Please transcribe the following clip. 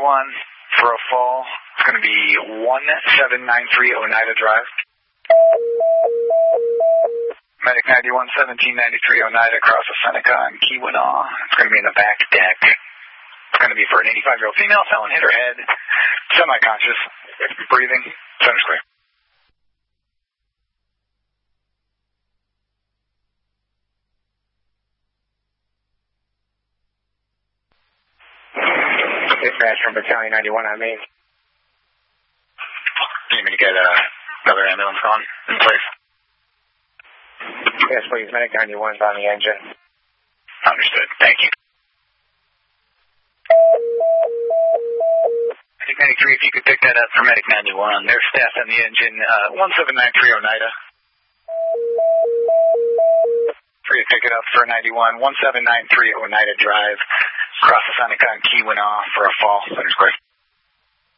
for a fall. It's going to be 1793 Oneida Drive. Medic 91, 1793 Oneida across the Seneca and Keweenaw. It's going to be in the back deck. It's going to be for an 85-year-old female. Someone hit her head. Semi-conscious. Breathing. Center's clear. Dispatch from Battalion 91 on me. Do you need me to get another ambulance on in place? Yes, please. Medic 91's on the engine. Understood. Thank you. Medic 93, if you could pick that up for Medic 91. Their staff on the engine, 1793 Oneida. Free to pick it up for 91, 1793 Oneida Drive, across the Seneca and Keweenaw for a fall. Center's clear.